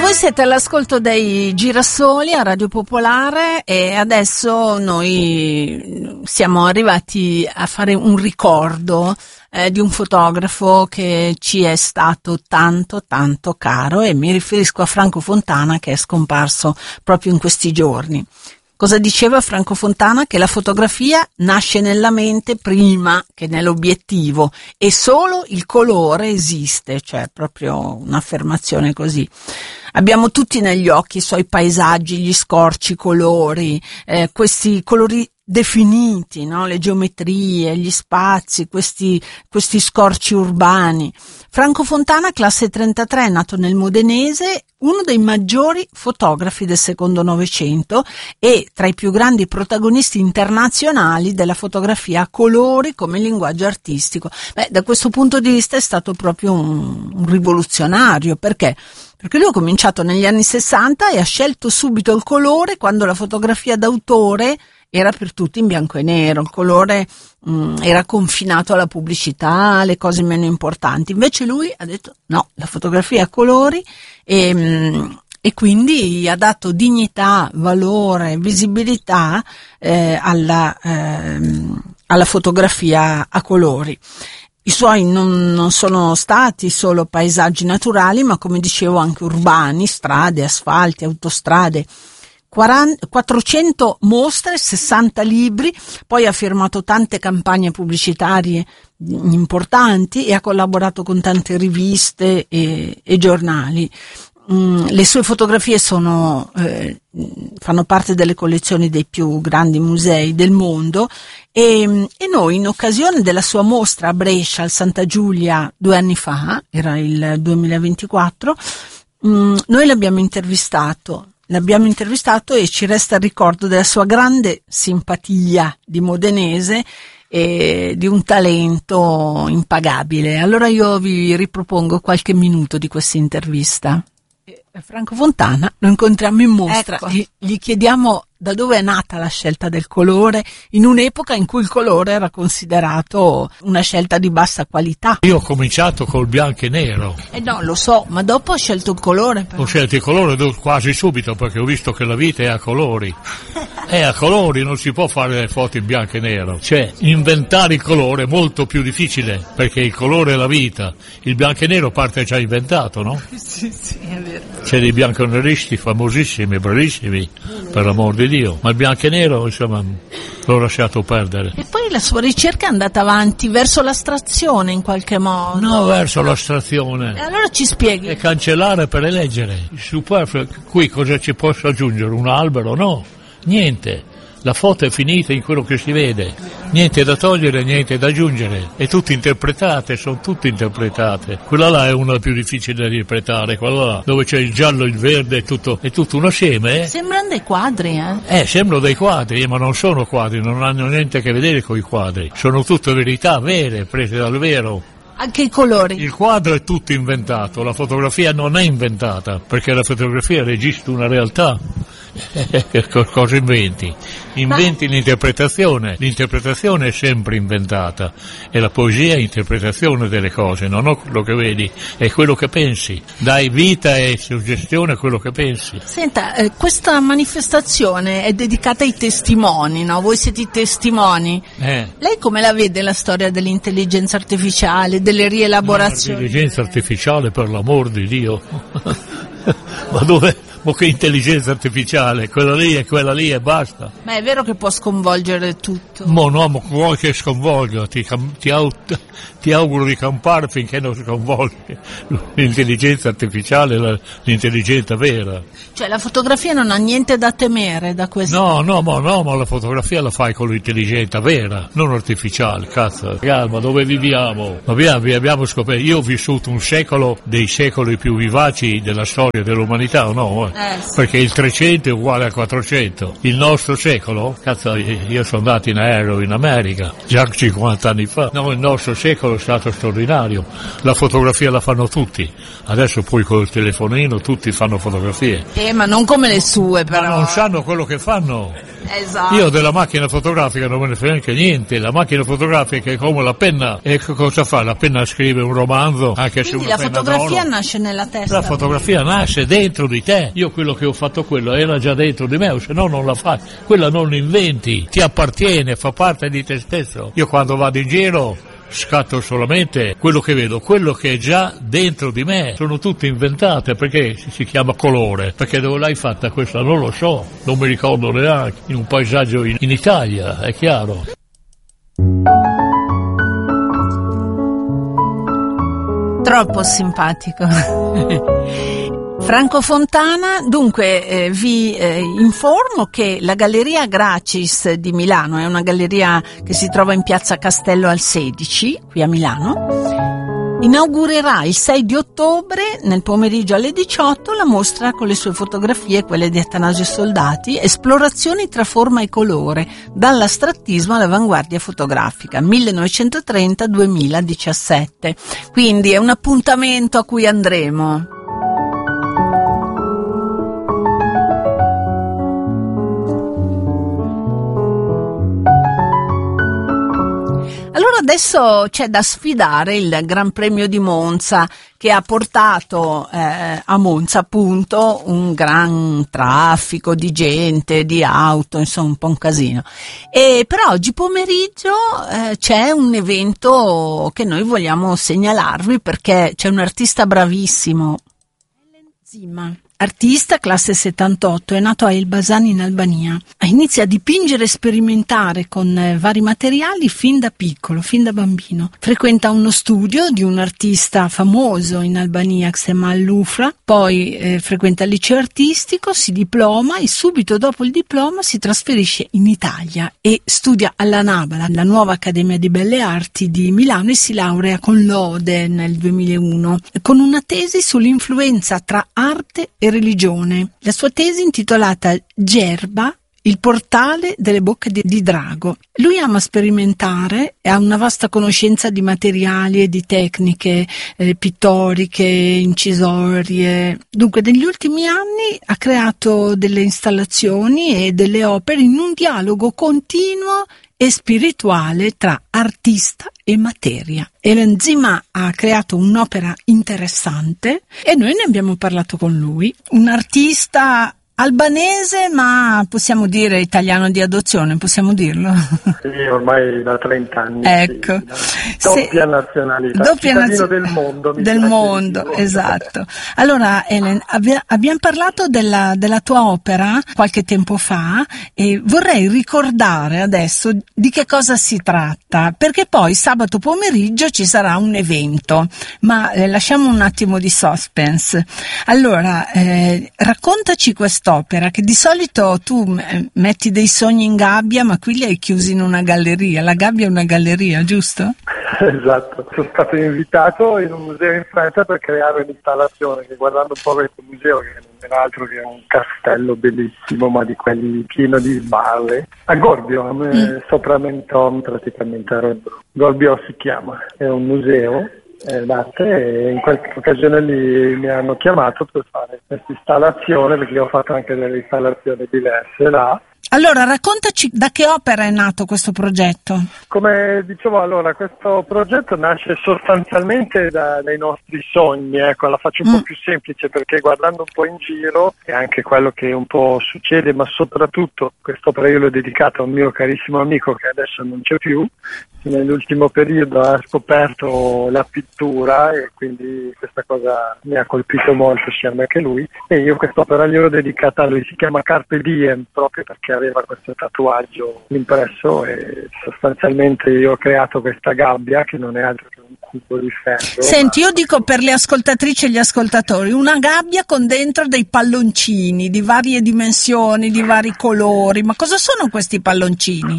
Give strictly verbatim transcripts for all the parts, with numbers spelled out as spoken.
voi siete all'ascolto dei Girasoli a Radio Popolare e adesso noi siamo arrivati a fare un ricordo eh, di un fotografo che ci è stato tanto tanto caro, e mi riferisco a Franco Fontana, che è scomparso proprio in questi giorni. Cosa diceva Franco Fontana? Che la fotografia nasce nella mente prima che nell'obiettivo e solo il colore esiste, cioè proprio un'affermazione così. Abbiamo tutti negli occhi i suoi paesaggi, gli scorci, i colori, eh, questi colori definiti, no? Le geometrie, gli spazi, questi, questi scorci urbani. Franco Fontana, classe trentatré, nato nel Modenese, uno dei maggiori fotografi del secondo Novecento e tra i più grandi protagonisti internazionali della fotografia a colori come linguaggio artistico. Beh, da questo punto di vista è stato proprio un, un rivoluzionario, perché? Perché lui ha cominciato negli anni sessanta e ha scelto subito il colore quando la fotografia d'autore era per tutti in bianco e nero, il colore mh, era confinato alla pubblicità, alle cose meno importanti. Invece lui ha detto no, la fotografia a colori, e, mh, e quindi ha dato dignità, valore, visibilità eh, alla, ehm, alla fotografia a colori. I suoi non, non sono stati solo paesaggi naturali, ma come dicevo anche urbani, strade, asfalti, autostrade. quattrocento mostre, sessanta libri, poi ha firmato tante campagne pubblicitarie importanti e ha collaborato con tante riviste e, e giornali. Mm, le sue fotografie sono, eh, fanno parte delle collezioni dei più grandi musei del mondo, e, e noi, in occasione della sua mostra a Brescia al Santa Giulia due anni fa, era il duemilaventiquattro, mm, noi l'abbiamo intervistato. L'abbiamo intervistato e ci resta il ricordo della sua grande simpatia di modenese e di un talento impagabile. Allora io vi ripropongo qualche minuto di questa intervista. Franco Fontana lo incontriamo in mostra, ecco, e gli chiediamo da dove è nata la scelta del colore in un'epoca in cui il colore era considerato una scelta di bassa qualità. Io ho cominciato col bianco e nero. Eh no, lo so, ma dopo ho scelto il colore. Però. Ho scelto il colore quasi subito, perché ho visto che la vita è a colori. È a colori, non si può fare le foto in bianco e nero. Cioè, inventare il colore è molto più difficile, perché il colore è la vita. Il bianco e nero parte già inventato, no? Sì, sì, è vero. C'è dei bianconeristi famosissimi, bravissimi, per l'amor di Dio, ma il bianco e nero, insomma, l'ho lasciato perdere. E poi la sua ricerca è andata avanti verso l'astrazione in qualche modo. No, verso l'astrazione. E allora ci spieghi. E cancellare per eleggere. Il superfluo, qui cosa ci posso aggiungere? Un albero? No, niente. La foto è finita in quello che si vede, niente da togliere, niente da aggiungere, è tutto interpretate, sono tutte interpretate. Quella là è una più difficile da interpretare, quella là dove c'è il giallo, il verde, è tutto, è tutto un assieme. Eh? Sembrano dei quadri, eh? Eh, sembrano dei quadri, ma non sono quadri, non hanno niente a che vedere con i quadri, sono tutte verità vere, prese dal vero. Anche i colori. Il quadro è tutto inventato, la fotografia non è inventata, perché la fotografia registra una realtà. Cosa inventi? Inventi Ma... l'interpretazione, l'interpretazione è sempre inventata, e la poesia è interpretazione delle cose, non è quello che vedi, è quello che pensi, dai vita e suggestione a quello che pensi. Senta, eh, questa manifestazione è dedicata ai testimoni, no? Voi siete i testimoni. Eh. Lei come la vede la storia dell'intelligenza artificiale, delle rielaborazioni? L'intelligenza artificiale, per l'amor di Dio. Ma dove? Ma che intelligenza artificiale, quella lì è quella lì e basta. Ma è vero che può sconvolgere tutto? Ma no, ma vuoi che sconvolga, ti, ti, aut, ti auguro di campare finché non sconvolga l'intelligenza artificiale, la, l'intelligenza vera. Cioè la fotografia non ha niente da temere da questo? No, no, ma no, ma la fotografia la fai con l'intelligenza vera, non artificiale, cazzo. Calma, dove viviamo? Abbiamo, abbiamo scoperto, io ho vissuto un secolo dei secoli più vivaci della storia dell'umanità, o no? Eh, sì. Perché il trecento è uguale al quattrocento. Il nostro secolo, cazzo, io sono andato in aereo in America già cinquanta anni fa. No, il nostro secolo è stato straordinario. La fotografia la fanno tutti. Adesso poi col telefonino tutti fanno fotografie. Eh, ma non come le sue, però. Ma non sanno quello che fanno. Esatto. Io della macchina fotografica non me ne frega neanche niente, la macchina fotografica è come la penna, e cosa fa? La penna scrive un romanzo, anche se Quindi una la penna fotografia d'oro. nasce nella testa. La fotografia nasce dentro di te. Io quello che ho fatto quello era già dentro di me, o se no non la fai. Quella non l'inventi, ti appartiene, fa parte di te stesso. Io quando vado in giro scatto solamente quello che vedo, quello che è già dentro di me. Sono tutte inventate, perché si chiama colore, perché dove l'hai fatta questa non lo so, non mi ricordo neanche. In un paesaggio in, in Italia, è chiaro. Troppo simpatico. Franco Fontana, dunque eh, vi eh, informo che la Galleria Gracis di Milano è una galleria che si trova in piazza Castello al sedici, qui a Milano, inaugurerà il sei di ottobre nel pomeriggio alle diciotto la mostra con le sue fotografie e quelle di Atanasio Soldati, Esplorazioni tra forma e colore, dall'astrattismo all'avanguardia fotografica, millenovecentotrenta duemiladiciassette. Quindi è un appuntamento a cui andremo. Allora adesso c'è da sfidare il Gran Premio di Monza, che ha portato eh, a Monza appunto un gran traffico di gente, di auto, insomma un po' un casino. E per oggi pomeriggio eh, c'è un evento che noi vogliamo segnalarvi, perché c'è un artista bravissimo, Zima. Artista, classe settantotto, è nato a Elbasan in Albania. Inizia a dipingere e sperimentare con eh, vari materiali fin da piccolo, fin da bambino. Frequenta uno studio di un artista famoso in Albania, Kemal Lufra, poi eh, frequenta il liceo artistico, si diploma e subito dopo il diploma si trasferisce in Italia e studia alla NABA, la nuova Accademia di Belle Arti di Milano, e si laurea con lode nel duemilauno, con una tesi sull'influenza tra arte e religione. La sua tesi, intitolata Gerba, il portale delle bocche di, di drago. Lui ama sperimentare e ha una vasta conoscenza di materiali e di tecniche eh, pittoriche, incisorie. Dunque, negli ultimi anni ha creato delle installazioni e delle opere in un dialogo continuo e spirituale tra artista e materia. Elen Zima ha creato un'opera interessante e noi ne abbiamo parlato con lui. Un artista albanese, ma possiamo dire italiano di adozione, possiamo dirlo? Sì, ormai da trenta anni. Ecco. Sì, doppia Se, nazionalità, doppia cittadino nazio- del mondo. Del mondo, esatto. Allora, Elen, abbi- abbiamo parlato della, della tua opera qualche tempo fa e vorrei ricordare adesso di che cosa si tratta, perché poi sabato pomeriggio ci sarà un evento, ma eh, lasciamo un attimo di suspense. Allora, eh, raccontaci quest'opera, che di solito tu m- metti dei sogni in gabbia, ma qui li hai chiusi in una galleria. La gabbia è una galleria, giusto? Esatto, sono stato invitato in un museo in Francia per creare un'installazione che, guardando un po' questo museo, che non era altro che un castello bellissimo, ma di quelli pieno di sbarre, a Gorbio, mm. sopra Menton, praticamente a Rodro. Gorbio si chiama, è un museo d'arte, e in questa occasione lì mi hanno chiamato per fare questa installazione, perché ho fatto anche delle installazioni diverse là. Allora, raccontaci da che opera è nato questo progetto. Come dicevo, allora, questo progetto nasce sostanzialmente da, dai nostri sogni, ecco, la faccio un mm. po' più semplice, perché guardando un po' in giro, è anche quello che un po' succede, ma soprattutto quest'opera io l'ho dedicata a un mio carissimo amico che adesso non c'è più. Nell'ultimo periodo ha scoperto la pittura e quindi questa cosa mi ha colpito molto, sia a me che lui, e io quest'opera gliel'ho dedicata a lui. Si chiama Carpe Diem proprio perché aveva questo tatuaggio impresso, e sostanzialmente io ho creato questa gabbia che non è altro che un cubo di ferro. Senti, ma... io dico per le ascoltatrici e gli ascoltatori, una gabbia con dentro dei palloncini di varie dimensioni, di vari colori. Ma cosa sono questi palloncini?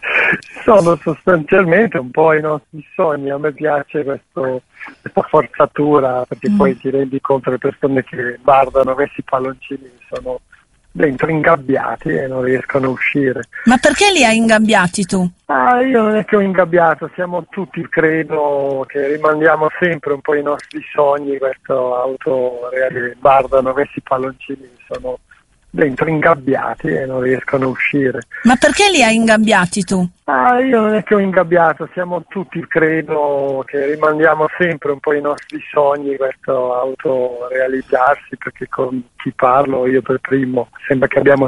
Sono sostanzialmente un po' i nostri sogni. A me piace questo, questa forzatura, perché mm. poi ti rendi conto, le persone che guardano questi palloncini sono dentro ingabbiati e non riescono a uscire. Ma perché li hai ingabbiati tu? Ah, io non è che ho ingabbiato, siamo tutti, credo, che rimandiamo sempre un po' i nostri sogni. Questo autore che guardano questi palloncini sono dentro ingabbiati e non riescono a uscire. Ma perché li hai ingabbiati tu? Ah, io non è che ho ingabbiato, siamo tutti, credo, che rimandiamo sempre un po' i nostri sogni, questo autorealizzarsi, perché con chi parlo, io per primo, sembra che abbiamo